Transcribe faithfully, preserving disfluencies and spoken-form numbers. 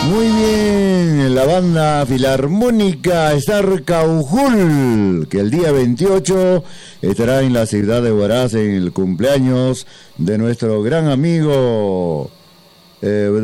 Muy bien, la banda filarmónica Star Caujul, que el día veintiocho estará en la ciudad de Huaraz en el cumpleaños de nuestro gran amigo eh,